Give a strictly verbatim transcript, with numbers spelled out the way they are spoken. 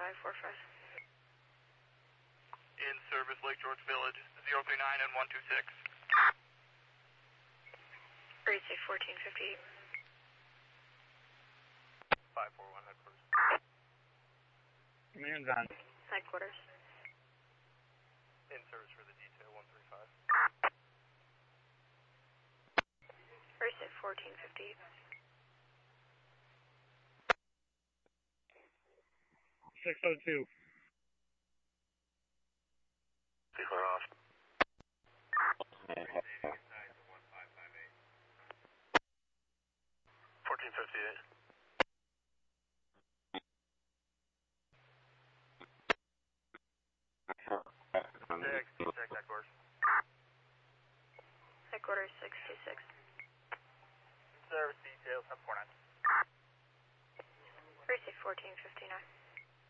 five four five. In service, Lake George Village, zero three nine and one two six. Great State fourteen fifty-eight. five four one, headquarters. Command's on. Headquarters. In service for the detail, one three five. Great State fourteen fifty-eight. six oh two. Clear off. fourteen fifty-eight. Six, six, headquarters. Headquarters six two six.